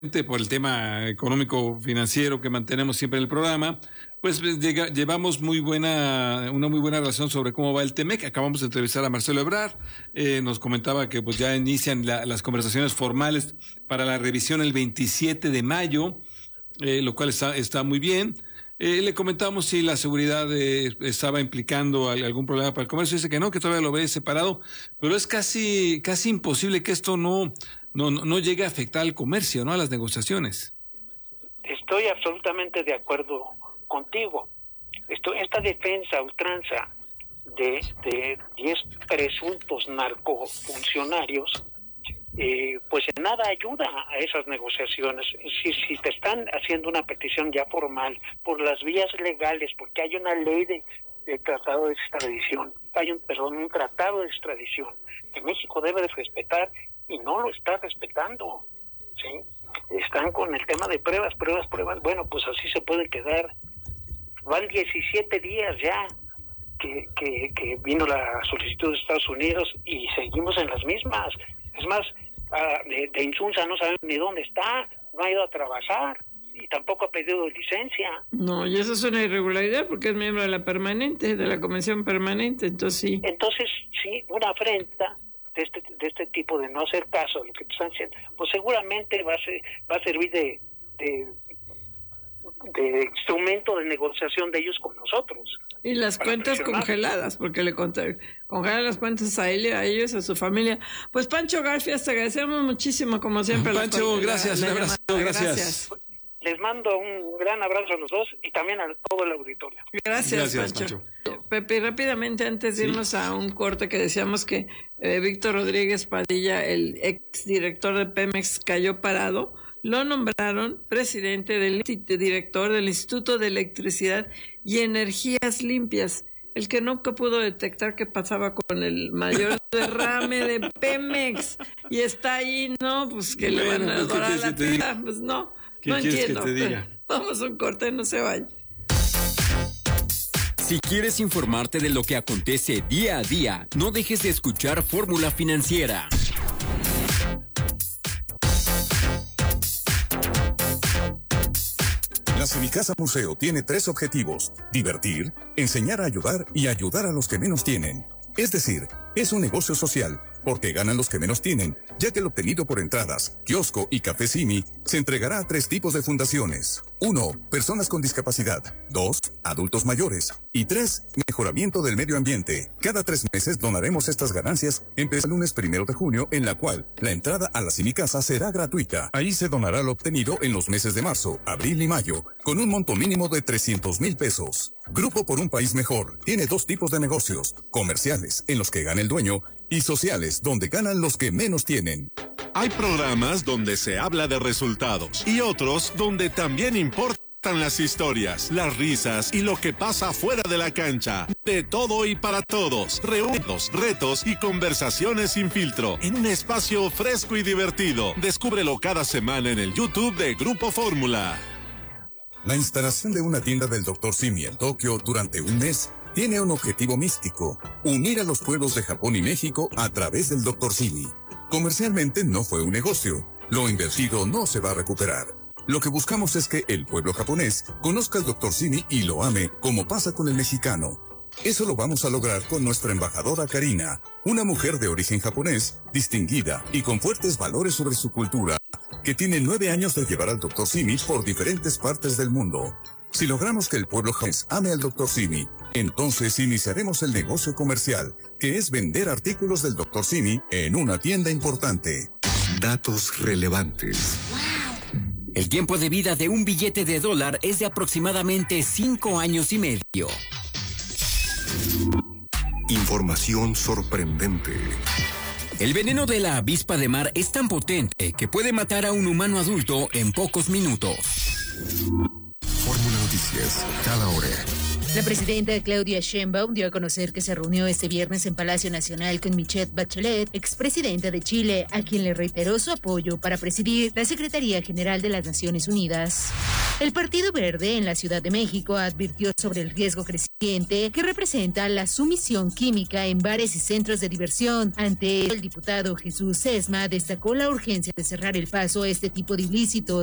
por el tema económico financiero que mantenemos siempre en el programa, pues llevamos una muy buena relación sobre cómo va el TEMEC. Acabamos de entrevistar a Marcelo Ebrard, nos comentaba que pues ya inician las conversaciones formales para la revisión el 27 de mayo, lo cual está muy bien. Le comentamos si la seguridad estaba implicando algún problema para el comercio. Dice que no, que todavía lo ve separado, pero es casi imposible que esto no llegue a afectar al comercio, ¿no? A las negociaciones. Estoy absolutamente de acuerdo contigo. Esta defensa a ultranza de 10 presuntos narcofuncionarios, pues en nada ayuda a esas negociaciones. Si te están haciendo una petición ya formal por las vías legales, porque hay una ley de tratado de extradición, un tratado de extradición que México debe de respetar y no lo está respetando, ¿sí? Están con el tema de pruebas. Bueno, pues así se puede quedar. Van 17 días ya que vino la solicitud de Estados Unidos y seguimos en las mismas. Es más, de Insunza no sabemos ni dónde está, no ha ido a trabajar y tampoco ha pedido licencia. No, y eso es una irregularidad porque es miembro de la Convención Permanente, entonces sí, una afrenta de este tipo de no hacer caso a lo que te están diciendo, pues seguramente va a servir de instrumento de negociación de ellos con nosotros. Y las cuentas congeladas, porque le congelan las cuentas a él, a ellos, a su familia. Pues Pancho Garfias, te agradecemos muchísimo, como siempre. Pancho, gracias, un abrazo, gracias. Les mando un gran abrazo a los dos y también a todo el auditorio. Gracias, Pancho. Pepe, rápidamente, antes de irnos a un corte, que decíamos que Víctor Rodríguez Padilla, el exdirector de Pemex, cayó parado. Lo nombraron presidente director del Instituto de Electricidad y Energías Limpias, el que nunca pudo detectar qué pasaba con el mayor derrame de Pemex, y está ahí, ¿no? Pues que le van a dorar la tira, pues no entiendo. Vamos a un corte, no se vayan. Si quieres informarte de lo que acontece día a día, no dejes de escuchar Fórmula Financiera. La Cinicasa Museo tiene 3 objetivos: divertir, enseñar a ayudar y ayudar a los que menos tienen. Es decir, es un negocio social, porque ganan los que menos tienen, ya que lo obtenido por entradas, kiosco y café Simi se entregará a 3 tipos de fundaciones. 1. Personas con discapacidad. 2. Adultos mayores. Y 3. Mejoramiento del medio ambiente. Cada 3 meses donaremos estas ganancias, empieza el lunes 1 de junio, en la cual la entrada a la Cinicasa será gratuita. Ahí se donará lo obtenido en los meses de marzo, abril y mayo, con un monto mínimo de 300,000 pesos. Grupo por un País Mejor tiene 2 tipos de negocios: comerciales, en los que gana el dueño, y sociales, donde ganan los que menos tienen. Hay programas donde se habla de resultados y otros donde también importan las historias, las risas y lo que pasa fuera de la cancha. De todo y para todos. Reunidos, retos y conversaciones sin filtro en un espacio fresco y divertido. Descúbrelo cada semana en el YouTube de Grupo Fórmula. La instalación de una tienda del Dr. Simi en Tokio durante un mes tiene un objetivo místico: unir a los pueblos de Japón y México a través del Dr. Simi. Comercialmente no fue un negocio. Lo invertido no se va a recuperar. Lo que buscamos es que el pueblo japonés conozca al Dr. Simi y lo ame, como pasa con el mexicano. Eso lo vamos a lograr con nuestra embajadora Karina, una mujer de origen japonés, distinguida y con fuertes valores sobre su cultura, que tiene 9 años de llevar al Dr. Simi por diferentes partes del mundo. Si logramos que el pueblo japonés ame al Dr. Simi, entonces iniciaremos el negocio comercial, que es vender artículos del Dr. Simi en una tienda importante. Datos relevantes. El tiempo de vida de un billete de $1 es de aproximadamente 5 años y medio. Información sorprendente. El veneno de la avispa de mar es tan potente que puede matar a un humano adulto en pocos minutos. Fórmula Noticias, cada hora. La presidenta Claudia Sheinbaum dio a conocer que se reunió este viernes en Palacio Nacional con Michelle Bachelet, expresidenta de Chile, a quien le reiteró su apoyo para presidir la Secretaría General de las Naciones Unidas. El Partido Verde en la Ciudad de México advirtió sobre el riesgo creciente que representa la sumisión química en bares y centros de diversión. Ante ello, el diputado Jesús Sesma destacó la urgencia de cerrar el paso a este tipo de ilícitos